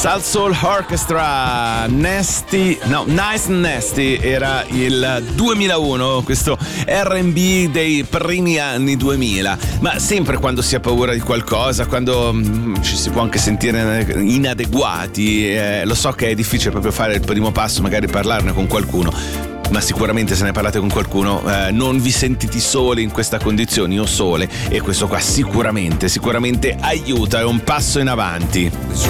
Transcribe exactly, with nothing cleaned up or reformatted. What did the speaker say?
Salt Soul Orchestra, Nasty, no, Nice and Nasty era il duemilauno, questo erre and bi dei primi anni duemila. Ma sempre quando si ha paura di qualcosa, quando mh, ci si può anche sentire inadeguati, eh, lo so che è difficile proprio fare il primo passo, magari parlarne con qualcuno, ma sicuramente se ne parlate con qualcuno, eh, non vi sentite soli in questa condizione o sole, e questo qua sicuramente, sicuramente aiuta, è un passo in avanti.